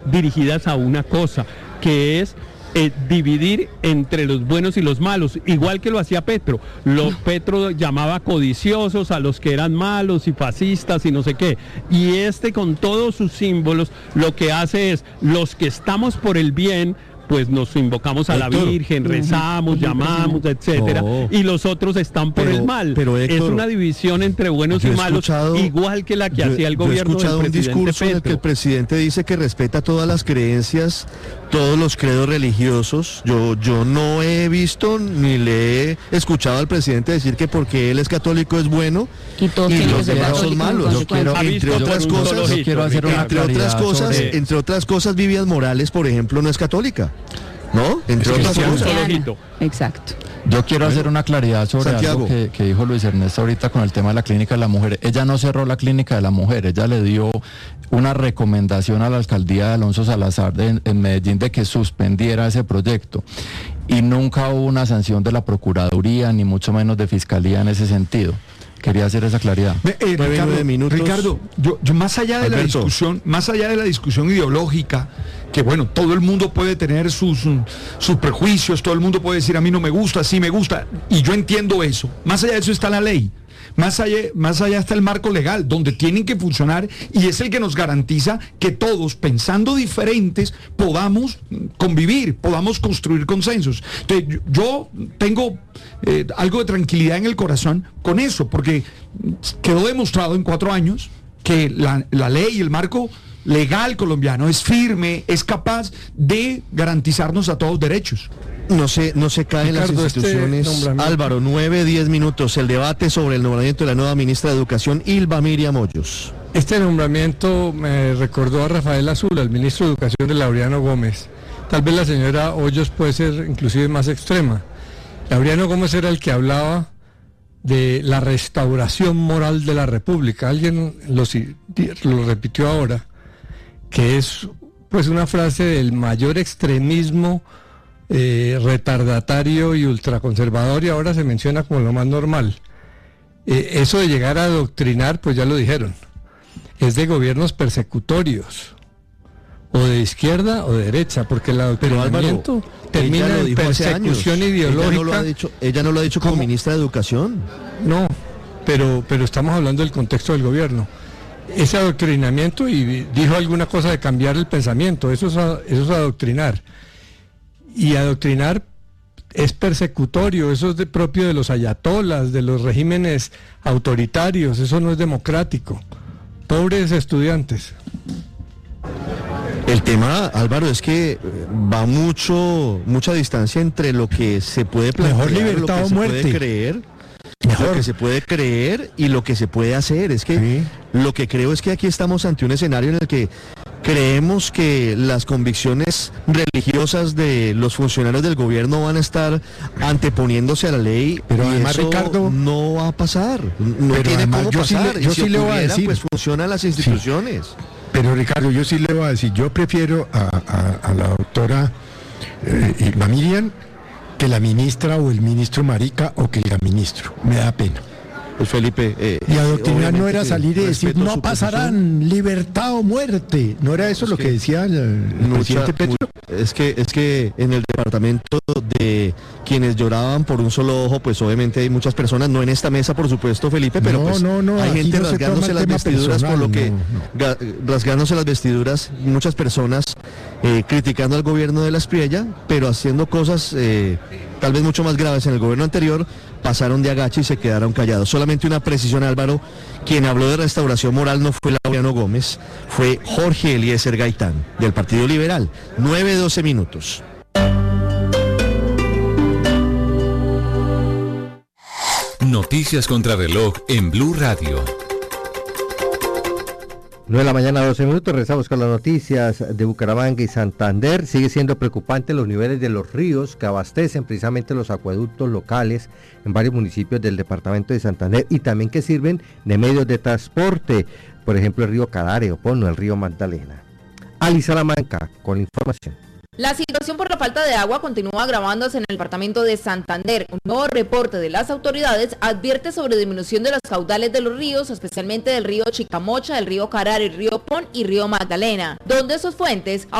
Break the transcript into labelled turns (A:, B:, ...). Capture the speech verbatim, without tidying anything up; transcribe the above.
A: dirigidas a una cosa, que es Eh, dividir entre los buenos y los malos, igual que lo hacía Petro. Lo, Petro llamaba codiciosos a los que eran malos y fascistas y no sé qué. Y este, con todos sus símbolos, lo que hace es, los que estamos por el bien, pues nos invocamos a Héctor, la Virgen, rezamos, uh-huh, llamamos, etcétera, no. Y los otros están por pero, el mal. Pero Héctor, es una división entre buenos y malos, igual que la que yo, hacía el gobierno del presidente Petro. Yo he escuchado un discurso en el que el presidente dice que respeta todas las creencias, todos los credos religiosos. Yo, yo no he visto ni le he escuchado al presidente decir que porque él es católico es bueno y, todos y los demás son malos. Yo quiero, entre otras cosas, yo quiero hacer una entre otras cosas, sobre... entre otras cosas, Vivian Morales, por ejemplo, no es católica. ¿No? Entre otras cosas.
B: Exacto.
C: Yo quiero hacer una claridad sobre
B: Santiago.
C: algo que, que dijo Luis Ernesto ahorita con el tema de la clínica de la mujer. Ella no cerró la clínica de la mujer, ella le dio una recomendación a la alcaldía de Alonso Salazar de, en Medellín de que suspendiera ese proyecto. Y nunca hubo una sanción de la Procuraduría, ni mucho menos de Fiscalía en ese sentido. Quería hacer esa claridad.
D: Eh, eh, Ricardo, Ricardo yo, yo más allá de Alberto. la discusión, más allá de la discusión ideológica, que bueno, todo el mundo puede tener sus, sus prejuicios, todo el mundo puede decir a mí no me gusta, sí me gusta, y yo entiendo eso. Más allá de eso está la ley. Más allá, más allá está el marco legal, donde tienen que funcionar, y es el que nos garantiza que todos, pensando diferentes, podamos convivir, podamos construir consensos. Entonces, yo tengo eh, algo de tranquilidad en el corazón con eso, porque quedó demostrado en cuatro años que la, la ley y el marco legal colombiano es firme, es capaz de garantizarnos a todos derechos.
B: No se, no se caen Ricardo, las instituciones. Este Álvaro, nueve, diez minutos. El debate sobre el nombramiento de la nueva ministra de Educación, Ylva Miriam Hoyos.
E: Este nombramiento me recordó a Rafael Azul, al ministro de Educación de Laureano Gómez. Tal vez la señora Hoyos puede ser inclusive más extrema. Laureano Gómez era el que hablaba de la restauración moral de la República. Alguien lo, lo repitió ahora, que es pues una frase del mayor extremismo Eh, retardatario y ultraconservador, y ahora se menciona como lo más normal. Eh, eso de llegar a adoctrinar, pues ya lo dijeron, es de gobiernos persecutorios, o de izquierda o de derecha, porque el adoctrinamiento Álvaro, termina en persecución ideológica.
B: Ella no lo ha dicho, ella no lo ha dicho como ministra de Educación.
E: No, pero, pero estamos hablando del contexto del gobierno. Ese adoctrinamiento, y dijo alguna cosa de cambiar el pensamiento, eso es, eso es adoctrinar. Y adoctrinar es persecutorio, eso es de propio de los ayatolas, de los regímenes autoritarios, eso no es democrático. Pobres estudiantes.
B: El tema, Álvaro, es que va mucho, mucha distancia entre lo que se puede plantear,
D: mejor libertad
B: lo que
D: o
B: se
D: muerte.
B: puede creer, mejor. lo que se puede creer y lo que se puede hacer. Es que sí. Lo que creo es que aquí estamos ante un escenario en el que creemos que las convicciones religiosas de los funcionarios del gobierno van a estar anteponiéndose a la ley,
D: pero
B: y
D: además,
B: eso
D: Ricardo,
B: no va a pasar, no
D: pero
B: tiene
D: además,
B: cómo
D: yo
B: pasar.
D: Sí le, yo
B: y si
D: sí le voy a
B: ocurriera,
D: decir,
B: pues funcionan las instituciones.
D: Sí. Pero Ricardo, yo sí le voy a decir, yo prefiero a, a, a la doctora eh, Ylva Miriam que la ministra o el ministro marica o que el ministro, me da pena.
B: Pues Felipe, eh,
D: y adoctrinar no era salir y decir no pasarán, libertad o muerte, no era eso es lo que, que decía el, el mucha, presidente Petro.
B: Es que es que en el departamento de quienes lloraban por un solo ojo, pues obviamente hay muchas personas, no en esta mesa por supuesto, Felipe, pero
D: no,
B: pues
D: no, no,
B: hay gente
D: no
B: rasgándose las vestiduras
D: personal,
B: por lo que
D: no, no.
B: rasgándose las vestiduras, muchas personas eh, criticando al gobierno de la Espriella, pero haciendo cosas eh, tal vez mucho más graves en el gobierno anterior. Pasaron de agache y se quedaron callados. Solamente una precisión, Álvaro, quien habló de restauración moral no fue Laureano Gómez, fue Jorge Eliezer Gaitán, del Partido Liberal. nueve doce minutos.
F: Noticias contra reloj en Blue Radio.
G: nueve de la mañana, doce minutos, regresamos con las noticias de Bucaramanga y Santander. Sigue siendo preocupante los niveles de los ríos que abastecen precisamente los acueductos locales en varios municipios del departamento de Santander y también que sirven de medios de transporte, por ejemplo el río Carare, Opono, el río Magdalena. Ali Salamanca con la información.
H: La situación por la falta de agua continúa agravándose en el departamento de Santander. Un nuevo reporte de las autoridades advierte sobre disminución de los caudales de los ríos, especialmente del río Chicamocha, el río Carare, el río Pon y río Magdalena, donde sus fuentes